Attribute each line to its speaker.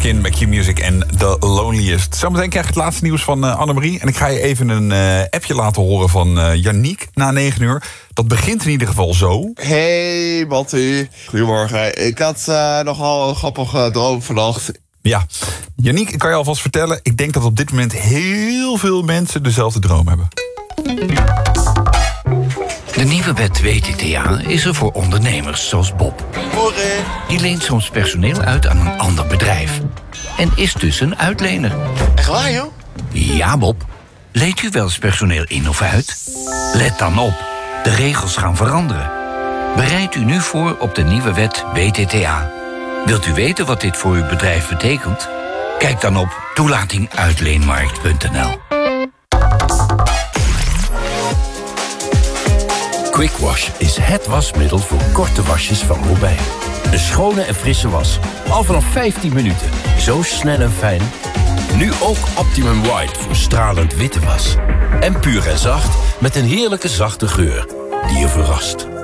Speaker 1: Måneskin met Q-Music en The Loneliest. Zometeen krijg je het laatste nieuws van Annemarie. En ik ga je even een appje laten horen van Yannick na 9 uur. Dat begint in ieder geval zo.
Speaker 2: Hey, Mattie. Goedemorgen. Ik had nogal een grappige droom vannacht.
Speaker 1: Ja, Yannick, ik kan je alvast vertellen. Ik denk dat op dit moment heel veel mensen dezelfde droom hebben.
Speaker 3: De nieuwe wet WTTA is er voor ondernemers zoals Bob.
Speaker 2: Morgen.
Speaker 3: Die leent soms personeel uit aan een ander bedrijf. En is dus een uitlener.
Speaker 2: Echt waar, joh?
Speaker 3: Ja, Bob. Leent u wel eens personeel in of uit? Let dan op. De regels gaan veranderen. Bereid u nu voor op de nieuwe wet WTTA. Wilt u weten wat dit voor uw bedrijf betekent? Kijk dan op toelatinguitleenmarkt.nl.
Speaker 4: Quick Wash is het wasmiddel voor korte wasjes van Robijn. Een schone en frisse was. Al vanaf 15 minuten. Zo snel en fijn. Nu ook Optimum White voor stralend witte was. En puur en zacht met een heerlijke zachte geur die je verrast.